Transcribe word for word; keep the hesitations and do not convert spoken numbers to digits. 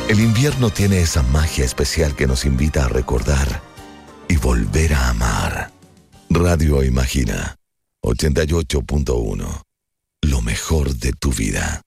El invierno tiene esa magia especial que nos invita a recordar y volver a amar. Radio Imagina, ochenta y ocho punto uno. Lo mejor de tu vida.